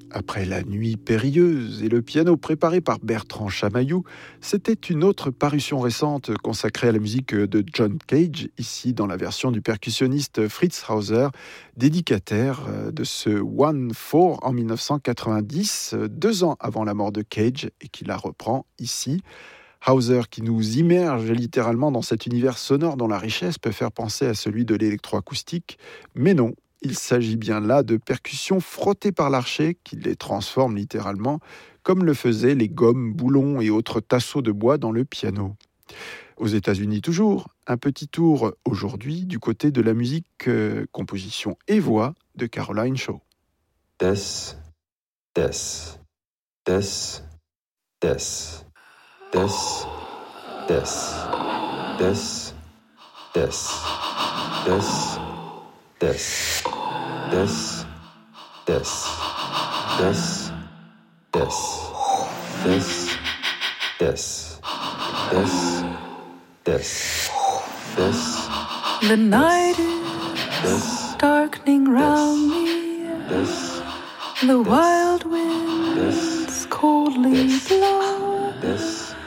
Après la nuit périlleuse et le piano préparé par Bertrand Chamaillou, c'était une autre parution récente consacrée à la musique de John Cage, ici dans la version du percussionniste Fritz Hauser, dédicataire de ce One Four en 1990, 2 ans avant la mort de Cage, et qui la reprend ici. Hauser qui nous immerge littéralement dans cet univers sonore dont la richesse peut faire penser à celui de l'électroacoustique, mais non. Il s'agit bien là de percussions frottées par l'archet qui les transforment littéralement, comme le faisaient les gommes, boulons et autres tasseaux de bois dans le piano. Aux États-Unis toujours, un petit tour aujourd'hui du côté de la musique, composition et voix de Caroline Shaw. Des, des, des, des, des, des, des, des, des. Des, des, des, des, des, des, des, des, des. The night is darkening round me. The wild winds coldly blow.